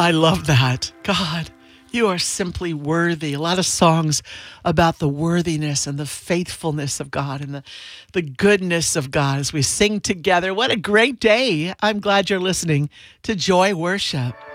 I love that. God, you are simply worthy. A lot of songs about the worthiness and the faithfulness of God and the goodness of God as we sing together. What a great day. I'm glad you're listening to Joy Worship.